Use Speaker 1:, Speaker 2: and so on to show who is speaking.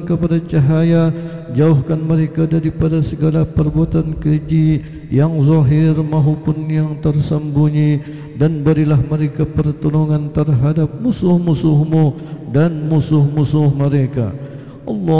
Speaker 1: kepada cahaya, jauhkan mereka daripada segala perbuatan keji yang zahir maupun yang tersembunyi, dan berilah mereka pertolongan terhadap musuh-musuhmu dan musuh-musuh mereka. Allah